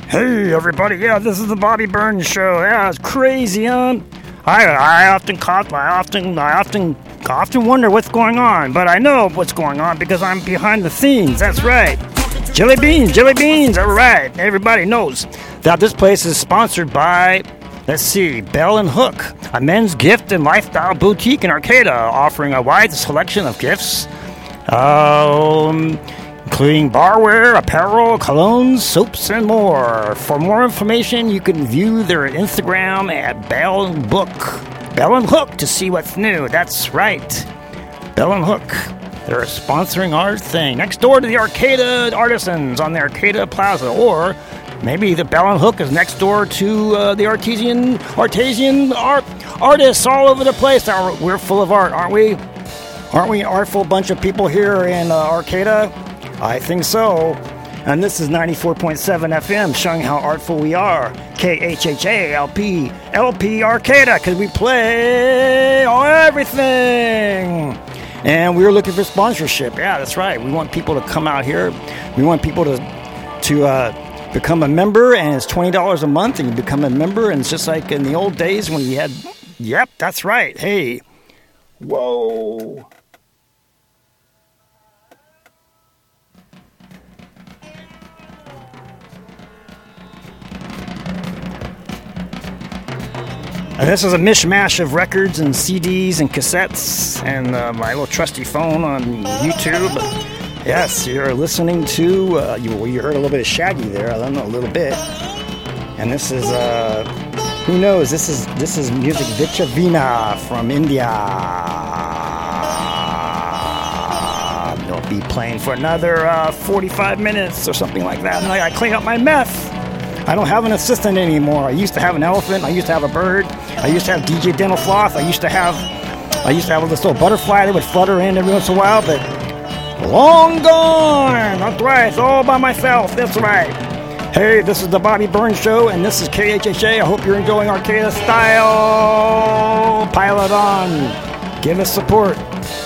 Hey everybody, yeah, this is the Bobby Burns Show. Yeah, it's crazy, huh? I often wonder what's going on, but I know what's going on because I'm behind the scenes. That's right. Jelly beans. All right, everybody knows that this place is sponsored by, let's see, Bell and Hook, a men's gift and lifestyle boutique in Arcata, offering a wide selection of gifts, including barware, apparel, colognes, soaps, and more. For more information, you can view their Instagram at Bell and Hook to see what's new. That's right, Bell and Hook. They're sponsoring our thing next door to the Arcata Artisans on the Arcata Plaza, or maybe the Bell and Hook is next door to the artesian artists all over the place. We're full of art, aren't we? Aren't we an artful bunch of people here in Arcata? I think so. And this is 94.7 FM, showing how artful we are. KHHA LP Arcata, because we play everything. And we're looking for sponsorship. Yeah, that's right. We want people to come out here. We want people to become a member, and it's $20 a month, and you become a member, and it's just like in the old days when you had... Yep, that's right. Hey. Whoa. And this is a mishmash of records and CDs and cassettes and my little trusty phone on YouTube. Yes, you're listening to, you heard a little bit of Shaggy there, I don't know, a little bit. And this is, who knows, this is music Vicha Veena from India. They'll be playing for another 45 minutes or something like that. And I clean up my meth. I don't have an assistant anymore. I used to have an elephant. I used to have a bird. I used to have DJ Dental Floss. I used to have this little butterfly that would flutter in every once in a while, but long gone. That's right. It's all by myself. That's right. Hey, this is the Bobby Burns Show, and this is KHHA. I hope you're enjoying Arcata style. Pile it on. Give us support.